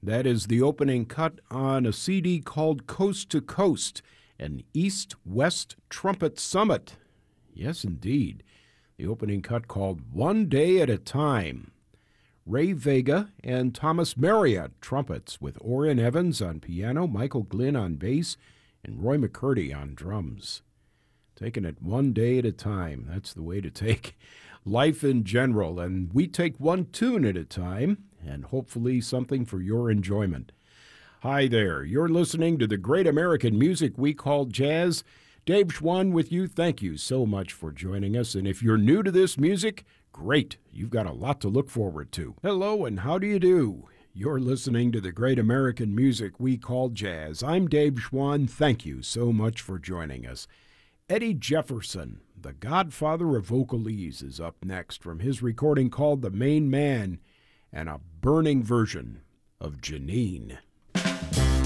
That is the opening cut on a CD called Coast to Coast, an East-West Trumpet Summit. Yes, indeed. The opening cut called One Day at a Time. Ray Vega and Thomas Marriott trumpets, with Orrin Evans on piano, Michael Glynn on bass, and Roy McCurdy on drums. Taking it one day at a time. That's the way to take life in general. And we take one tune at a time, and hopefully something for your enjoyment. Hi there. You're listening to the great American music we call jazz. Dave Schwann with you. Thank you so much for joining us. And if you're new to this music, great. You've got a lot to look forward to. Hello, and how do you do? You're listening to the great American music we call jazz. I'm Dave Schwann. Thank you so much for joining us. Eddie Jefferson, the godfather of vocalese, is up next from his recording called The Main Man, and a burning version of Janine.